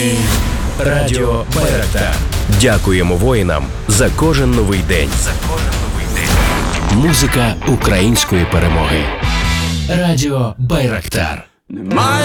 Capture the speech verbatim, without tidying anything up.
Радіо Байрактар. Дякуємо воїнам за кожен новий день. За кожен новий день. Музика української перемоги. Радіо Байрактар.